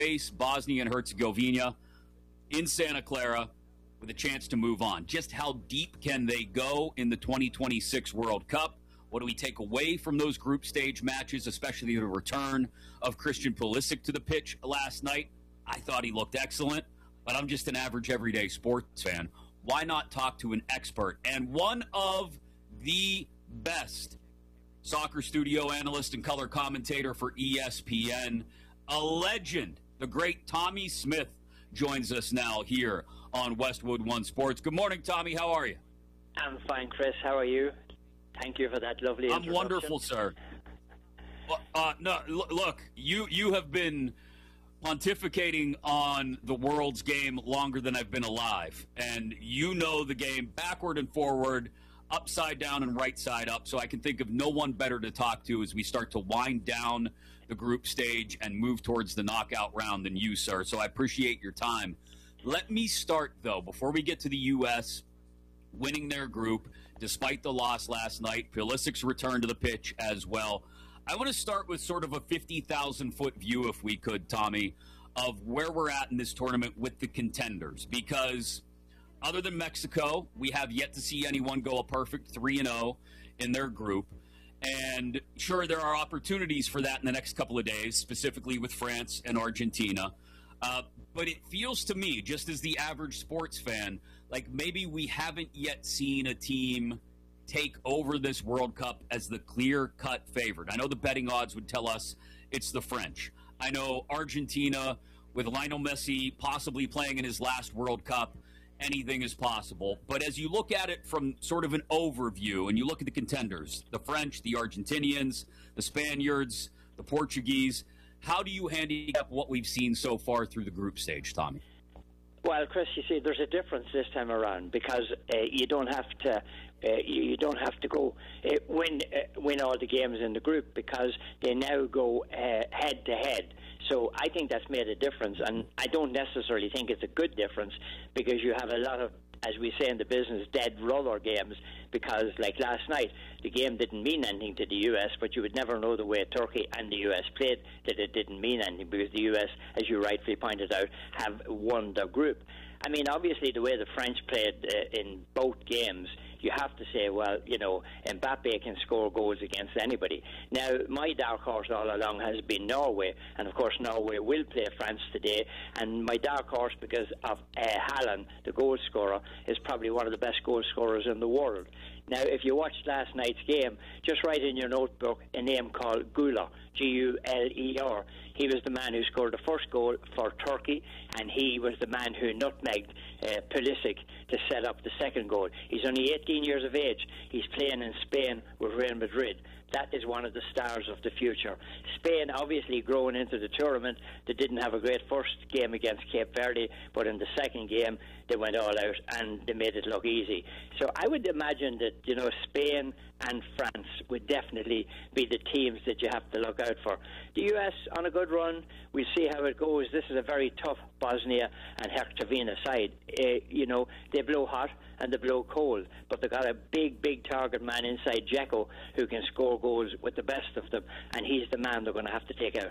face Bosnia and Herzegovina in Santa Clara with a chance to move on. Just how deep can they go in the 2026 World Cup? What do we take away from those group stage matches, especially the return of Christian Pulisic to the pitch last night? I thought he looked excellent, but I'm just an average everyday sports fan. Why not talk to an expert and one of the best soccer studio analyst and color commentator for ESPN, a legend, the great Tommy Smith, joins us now here on Westwood One Sports. Good morning, Tommy. How are you? I'm fine, Chris. How are you? Thank you for that lovely introduction. I'm wonderful, sir. Look, you have been pontificating on the world's game longer than I've been alive, and you know the game backward and forward, upside down and right side up, so I can think of no one better to talk to as we start to wind down the group stage and move towards the knockout round than you, sir. So I appreciate your time. Let me start, though, before we get to the U.S. winning their group, despite the loss last night, Pulisic's return to the pitch as well. I want to start with sort of a 50,000-foot view, if we could, Tommy, of where we're at in this tournament with the contenders, because other than Mexico, we have yet to see anyone go a perfect 3-0 in their group. And sure, there are opportunities for that in the next couple of days, specifically with France and Argentina. But it feels to me, just as the average sports fan, like maybe we haven't yet seen a team take over this World Cup as the clear-cut favorite. I know the betting odds would tell us it's the French. I know Argentina, with Lionel Messi possibly playing in his last World Cup, anything is possible. But as you look at it from sort of an overview and you look at the contenders, the French, the Argentinians, the Spaniards, the Portuguese, how do you handicap what we've seen so far through the group stage, Tommy? Well, Chris, you see, there's a difference this time around because you don't have to go win all the games in the group because they now go head to head. So I think that's made a difference, and I don't necessarily think it's a good difference because you have a lot of, as we say in the business, dead rubber games because, like last night, the game didn't mean anything to the U.S., but you would never know the way Turkey and the U.S. played that it didn't mean anything because the U.S., as you rightfully pointed out, have won their group. I mean, obviously, the way the French played in both games, you have to say, well, you know, Mbappe can score goals against anybody. Now, my dark horse all along has been Norway, and of course Norway will play France today, and my dark horse, because of Haaland, the goal scorer, is probably one of the best goal scorers in the world. Now, if you watched last night's game, just write in your notebook a name called Güler, G-U-L-E-R. He was the man who scored the first goal for Turkey, and he was the man who nutmegged Pulisic to set up the second goal. He's only 18 years of age. He's playing in Spain with Real Madrid. That is one of the stars of the future. Spain, obviously, growing into the tournament, they didn't have a great first game against Cape Verde, but in the second game, they went all out and they made it look easy. So I would imagine that, you know, Spain and France would definitely be the teams that you have to look out for. The U.S. on a good run, we'll see how it goes. This is a very tough Bosnia and Herzegovina side. You know, they blow hot and they blow cold, but they've got a big target man inside Dzeko who can score goals with the best of them, and he's the man they're going to have to take out.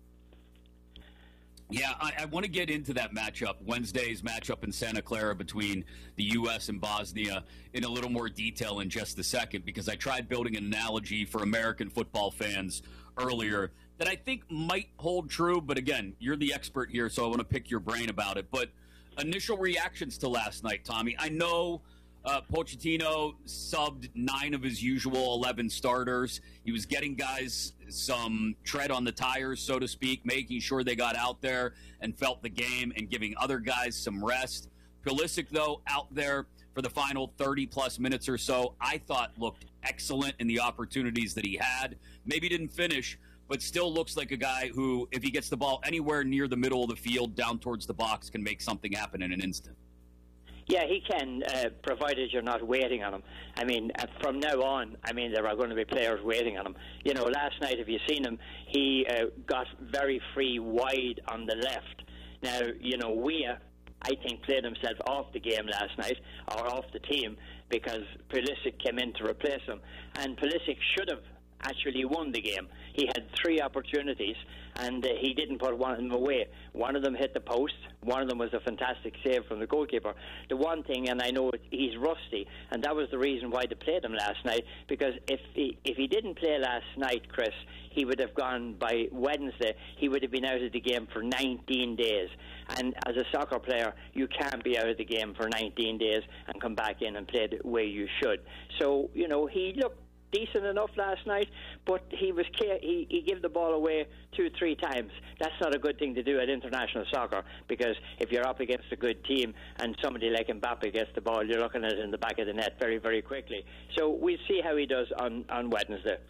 Yeah, I want to get into that matchup, Wednesday's matchup in Santa Clara between the U.S. and Bosnia in a little more detail in just a second, because I tried building an analogy for American football fans earlier that I think might hold true, but again, you're the expert here, so I want to pick your brain about it. But initial reactions to last night, Tommy. I know Pochettino subbed 9 of his usual 11 starters. He was getting guys some tread on the tires, so to speak, making sure they got out there and felt the game and giving other guys some rest. Pulisic, though, out there for the final 30-plus minutes or so, I thought looked excellent in the opportunities that he had. Maybe didn't finish, but still looks like a guy who, if he gets the ball anywhere near the middle of the field, down towards the box, can make something happen in an instant. Yeah, he can, provided you're not waiting on him. I mean, from now on, I mean, there are going to be players waiting on him. You know, last night, if you've seen him, he got very free wide on the left. Now, you know, Weah, I think, played himself off the game last night, or off the team, because Pulisic came in to replace him. And Pulisic should have actually won the game. he had 3 opportunities, and he didn't put one of them away. One of them hit the post. One of them was a fantastic save from the goalkeeper. The one thing, and I know he's rusty, and that was the reason why they played him last night, because if he didn't play last night, Chris, he would have gone by Wednesday. He would have been out of the game for 19 days. And as a soccer player, you can't be out of the game for 19 days and come back in and play the way you should. So, you know, he looked decent enough last night, but he gave the ball away 2-3 times. That's not a good thing to do at international soccer, because if you're up against a good team and somebody like Mbappe gets the ball, you're looking at it in the back of the net very, very quickly. So we'll see how he does on Wednesday.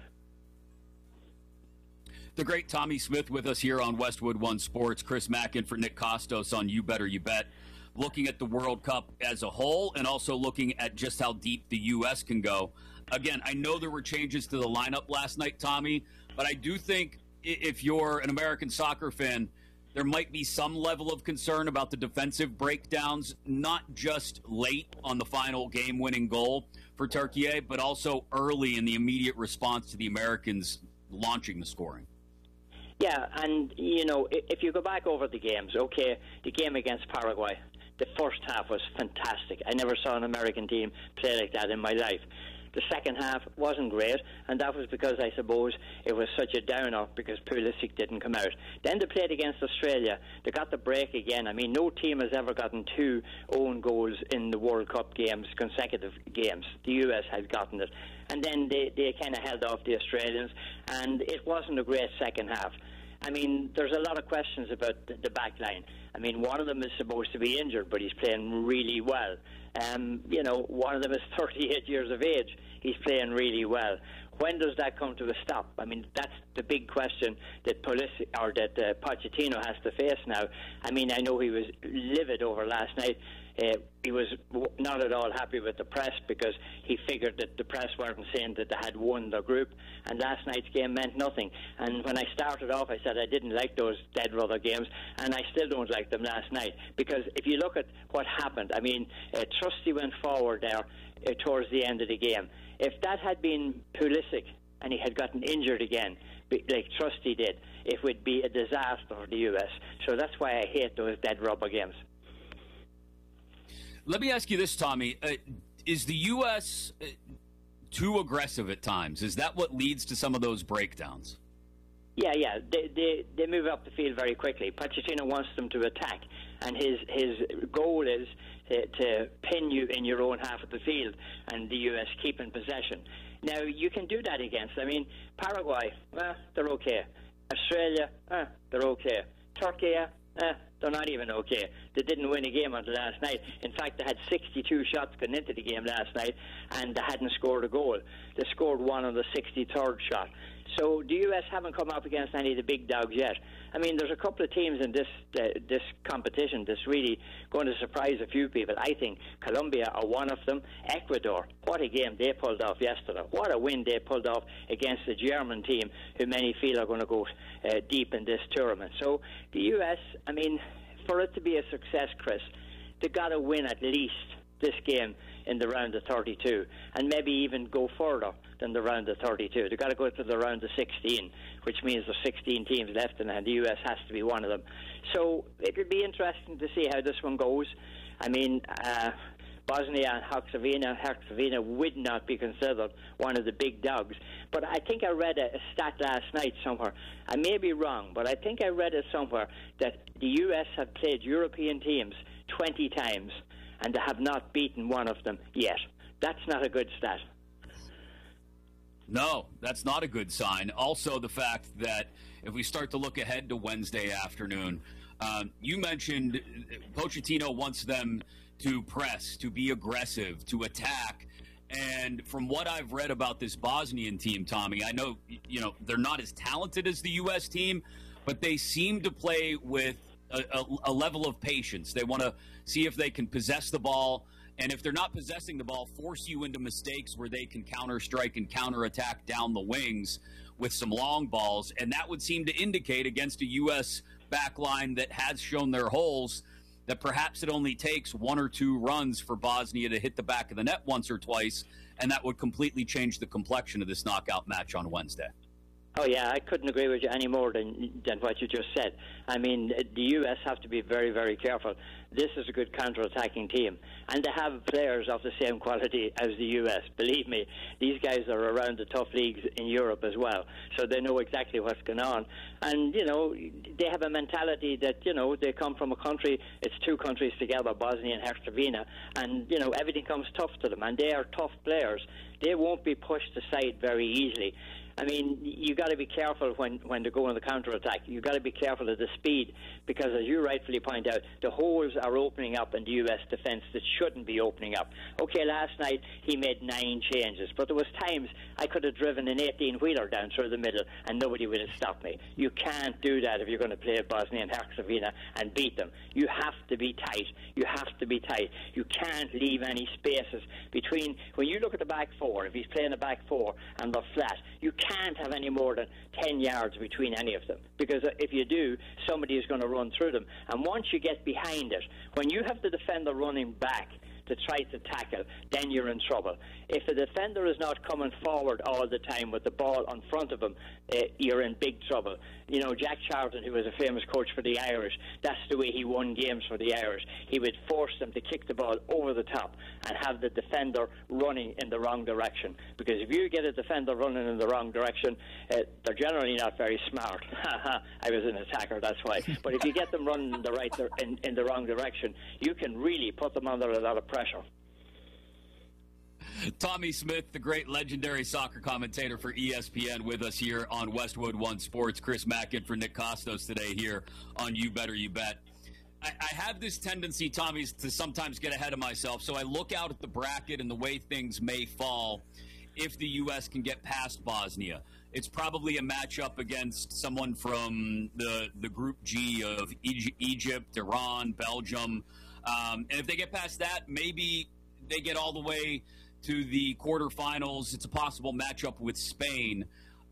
The great Tommy Smith with us here on Westwood One Sports. Chris Mackin for Nick Kostos on You Better You Bet. Looking at the World Cup as a whole and also looking at just how deep the U.S. can go. Again, I know there were changes to the lineup last night, Tommy, but I do think if you're an American soccer fan, there might be some level of concern about the defensive breakdowns, not just late on the final game-winning goal for Turkey, but also early in the immediate response to the Americans launching the scoring. Yeah, and, you know, if you go back over the games, okay, the game against Paraguay, the first half was fantastic. I never saw an American team play like that in my life. The second half wasn't great, and that was because, I suppose, it was such a downer because Pulisic didn't come out. Then they played against Australia. They got the break again. I mean, no team has ever gotten 2 own goals in the World Cup games, consecutive games. The US had gotten it. And then they kind of held off the Australians, and it wasn't a great second half. I mean, there's a lot of questions about the back line. I mean, one of them is supposed to be injured, but he's playing really well. You know, one of them is 38 years of age. He's playing really well. When does that come to a stop? I mean, that's the big question that Pochettino has to face now. I mean, I know he was livid over last night. He was not at all happy with the press because he figured that the press weren't saying that they had won the group, and last night's game meant nothing. And when I started off, I said I didn't like those dead rubber games, and I still don't like them last night, because if you look at what happened, I mean, Trusty went forward there towards the end of the game. If that had been Pulisic and he had gotten injured again, like Trusty did, it would be a disaster for the US. So that's why I hate those dead rubber games. Let me ask you this, Tommy. Is the U.S. Too aggressive at times? Is that what leads to some of those breakdowns? Yeah. They move up the field very quickly. Pochettino wants them to attack, and his goal is to pin you in your own half of the field, and the U.S. keep in possession. Now, you can do that against, I mean, Paraguay, they're okay. Australia, they're okay. Turkey, they're not even okay. They didn't win a game until last night. In fact, they had 62 shots going into the game last night, and they hadn't scored a goal. They scored one on the 63rd shot. So the U.S. haven't come up against any of the big dogs yet. I mean, there's a couple of teams in this competition that's really going to surprise a few people. I think Colombia are one of them. Ecuador, what a game they pulled off yesterday. What a win they pulled off against the German team, who many feel are going to go deep in this tournament. So the U.S., I mean, for it to be a success, Chris, they've got to win at least this game in the round of 32, and maybe even go further than the round of 32. They've got to go to the round of 16, which means there's 16 teams left, and the US has to be one of them. So it'll be interesting to see how this one goes. I mean, Bosnia and Herzegovina would not be considered one of the big dogs. But I think I read a stat last night somewhere. I may be wrong, but I think I read it somewhere that the US have played European teams 20 times, and they have not beaten one of them yet. That's not a good stat. No, that's not a good sign. Also, the fact that if we start to look ahead to Wednesday afternoon, you mentioned Pochettino wants them to press, to be aggressive, to attack. And from what I've read about this Bosnian team, Tommy, I know, they're not as talented as the U.S. team, but they seem to play with a level of patience. They want to see if they can possess the ball, and if they're not possessing the ball, force you into mistakes where they can counter-strike and counter-attack down the wings with some long balls. And that would seem to indicate, against a U.S. backline that has shown their holes, that perhaps it only takes 1 or 2 runs for Bosnia to hit the back of the net once or twice, and that would completely change the complexion of this knockout match on Wednesday. Oh, yeah, I couldn't agree with you any more than what you just said. I mean, the U.S. have to be very, very careful. This is a good counter-attacking team, and they have players of the same quality as the U.S. Believe me, these guys are around the tough leagues in Europe as well, so they know exactly what's going on. And, you know, they have a mentality that, you know, they come from a country, it's two countries together, Bosnia and Herzegovina, and, you know, everything comes tough to them, and they are tough players. They won't be pushed aside very easily. I mean, you got to be careful when they go on the counter-attack. You got to be careful of the speed because, as you rightfully point out, the holes are opening up in the U.S. defence that shouldn't be opening up. Okay, last night he made 9 changes, but there was times I could have driven an 18-wheeler down through the middle and nobody would have stopped me. You can't do that if you're going to play Bosnia and Herzegovina and beat them. You have to be tight. You have to be tight. You can't leave any spaces between. When you look at the back four, if he's playing a back four and they're flat, you can't have any more than 10 yards between any of them, because if you do, somebody is going to run through them. And once you get behind it, when you have the defender running back to try to tackle, then you're in trouble. If the defender is not coming forward all the time with the ball in front of him, you're in big trouble. You know, Jack Charlton, who was a famous coach for the Irish, that's the way he won games for the Irish. He would force them to kick the ball over the top and have the defender running in the wrong direction. Because if you get a defender running in the wrong direction, they're generally not very smart. I was an attacker, that's why. But if you get them running in the in the wrong direction, you can really put them under a lot of pressure. Tommy Smith, the great legendary soccer commentator for ESPN, with us here on Westwood One Sports. Chris Mackin for Nick Costos today here on You Better You Bet. I have this tendency, Tommy, to sometimes get ahead of myself, so I look out at the bracket and the way things may fall if the U.S. can get past Bosnia. It's probably a matchup against someone from the Group G of Egypt, Iran, Belgium. And if they get past that, maybe they get all the way to the quarterfinals. It's a possible matchup with Spain.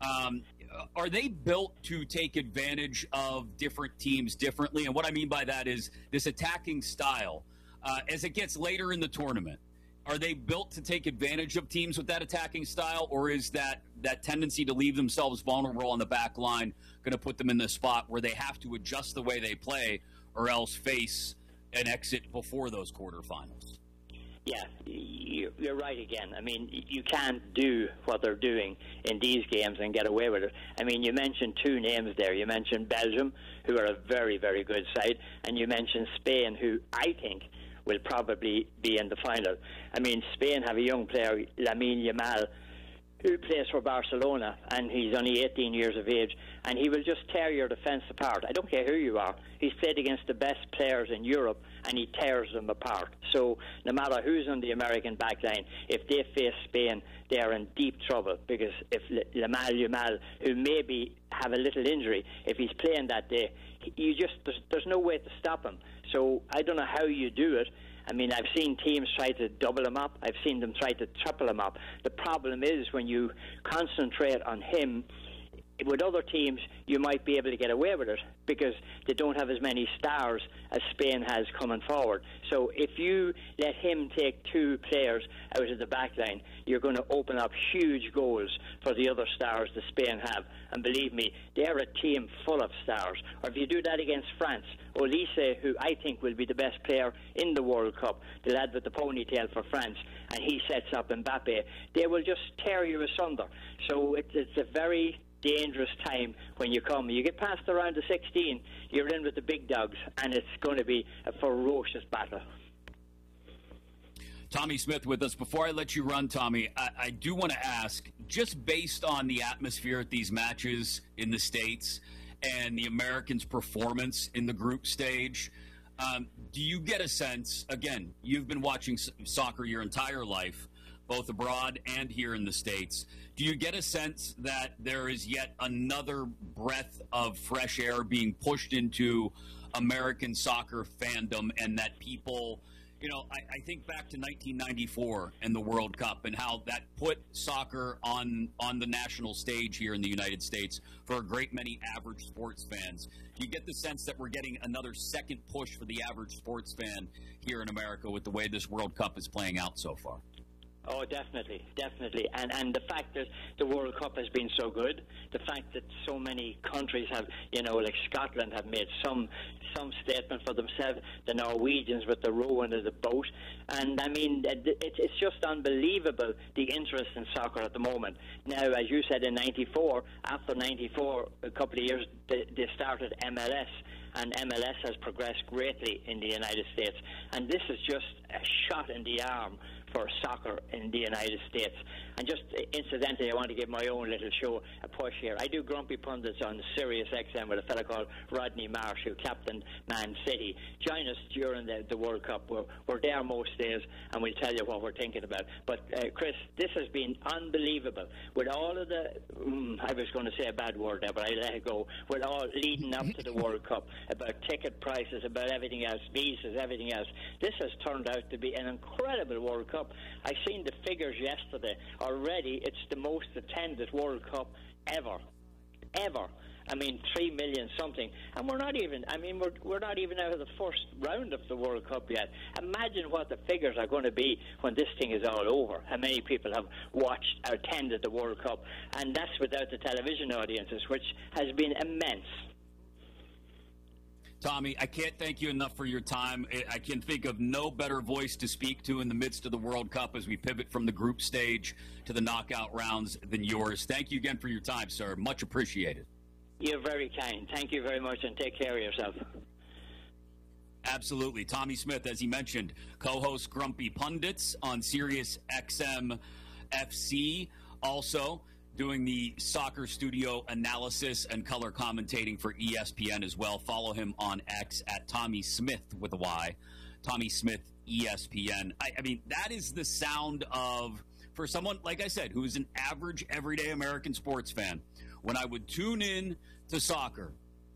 Are they built to take advantage of different teams differently? And what I mean by that is this attacking style. As it gets later in the tournament, are they built to take advantage of teams with that attacking style, or is that tendency to leave themselves vulnerable on the back line going to put them in the spot where they have to adjust the way they play or else face an exit before those quarterfinals? Yeah, you're right again. I mean, you can't do what they're doing in these games and get away with it. I mean, you mentioned 2 names there. You mentioned Belgium, who are a very, very good side, and you mentioned Spain, who I think will probably be in the final. I mean, Spain have a young player, Lamine Yamal, who plays for Barcelona, and he's only 18 years of age, and he will just tear your defence apart. I don't care who you are. He's played against the best players in Europe, and he tears them apart. So no matter who's on the American backline, if they face Spain, they are in deep trouble, because if Lamine Yamal, who maybe have a little injury, if he's playing that day, there's no way to stop him. So I don't know how you do it. I mean, I've seen teams try to double him up. I've seen them try to triple him up. The problem is when you concentrate on him, with other teams, you might be able to get away with it because they don't have as many stars as Spain has coming forward. So if you let him take 2 players out of the back line, you're going to open up huge goals for the other stars that Spain have. And believe me, they're a team full of stars. Or if you do that against France, Olise, who I think will be the best player in the World Cup, the lad with the ponytail for France, and he sets up Mbappe, they will just tear you asunder. So it's a very dangerous time when you come. You get past the round of 16, you're in with the big dogs, and it's going to be a ferocious battle. Tommy Smith with us. Before I let you run, Tommy, I do want to ask, just based on the atmosphere at these matches in the States and the Americans' performance in the group stage, do you get a sense, again, you've been watching soccer your entire life, both abroad and here in the States, do you get a sense that there is yet another breath of fresh air being pushed into American soccer fandom, and that people, you know, I think back to 1994 and the World Cup and how that put soccer on the national stage here in the United States for a great many average sports fans. Do you get the sense that we're getting another second push for the average sports fan here in America with the way this World Cup is playing out so far? Oh, definitely. And the fact that the World Cup has been so good, the fact that so many countries have, like Scotland have made some statement for themselves, the Norwegians with the rowing of the boat, and I mean, it's just unbelievable, the interest in soccer at the moment. Now, as you said, in '94, after '94, a couple of years, they started MLS, and MLS has progressed greatly in the United States, and this is just a shot in the arm for soccer in the United States. And just incidentally, I want to give my own little show a push here. I do Grumpy Pundits on Sirius XM with a fellow called Rodney Marsh, who captained Man City. Join us during the World Cup. We're there most days, and we'll tell you what we're thinking about. But, Chris, this has been unbelievable. With all of the, I was going to say a bad word there, but I let it go, with all leading up to the World Cup, about ticket prices, about everything else, visas, everything else. This has turned out to be an incredible World Cup. I seen the figures yesterday. Already, it's the most attended World Cup ever. I mean, 3 million something, and we're not even. I mean, we're not even out of the first round of the World Cup yet. Imagine what the figures are going to be when this thing is all over. How many people have watched, attended the World Cup, and that's without the television audiences, which has been immense. Tommy, I can't thank you enough for your time. I can think of no better voice to speak to in the midst of the World Cup as we pivot from the group stage to the knockout rounds than yours. Thank you again for your time, sir. Much appreciated. You're very kind. Thank you very much, and take care of yourself. Absolutely. Tommy Smith, as he mentioned, co-host Grumpy Pundits on Sirius XM FC. Also doing the soccer studio analysis and color commentating for ESPN as well. Follow him on X at Tommy Smith with a Y. Tommy Smith ESPN. I mean, that is the sound of, for someone, like I said, who's an average, everyday American sports fan, when I would tune in to soccer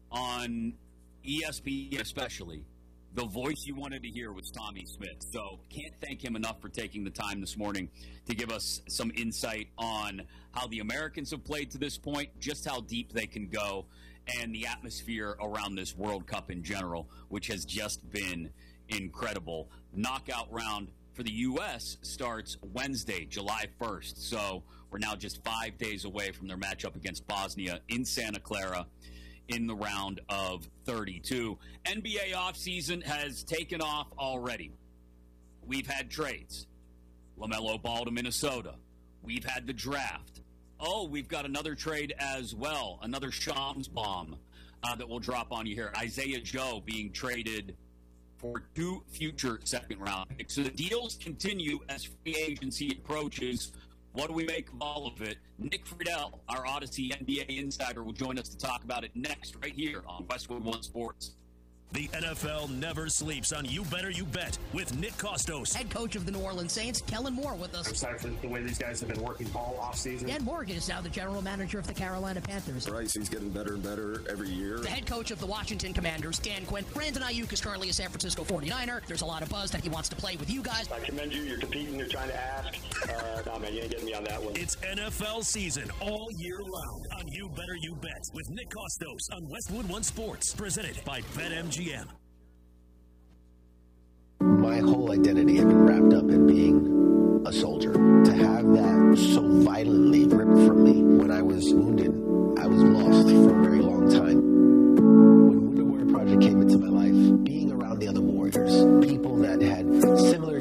on ESPN especially, the voice you wanted to hear was Tommy Smith. So can't thank him enough for taking the time this morning to give us some insight on how the Americans have played to this point, just how deep they can go, and the atmosphere around this World Cup in general, which has just been incredible. Knockout round for the U.S. starts Wednesday, July 1st. So we're now just 5 days away from their matchup against Bosnia in Santa Clara in the round of 32. NBA offseason has taken off already. We've had trades. LaMelo Ball to Minnesota. We've had the draft. Oh, we've got another trade as well, another Shams bomb that will drop on you here. Isaiah Joe being traded for 2 future second-round picks. So the deals continue as free agency approaches. What do we make of all of it? Nick Friedel, our Odyssey NBA insider, will join us to talk about it next, right here on Westwood One Sports. The NFL never sleeps on You Better You Bet with Nick Kostos. Head coach of the New Orleans Saints, Kellen Moore, with us. I'm excited for the way these guys have been working all offseason. Dan Morgan is now the general manager of the Carolina Panthers. Bryce, he's getting better and better every year. The head coach of the Washington Commanders, Dan Quinn. Brandon Ayuk is currently a San Francisco 49er. There's a lot of buzz that he wants to play with you guys. I commend you. You're competing. You're trying to ask. No, man, you ain't getting me on that one. It's NFL season all year round on You Better You Bet with Nick Kostos on Westwood One Sports. Presented by BetMGM. My whole identity had been wrapped up in being a soldier. To have that so violently ripped from me when I was wounded, I was lost for a very long time. When Wounded Warrior Project came into my life, being around the other warriors, people that had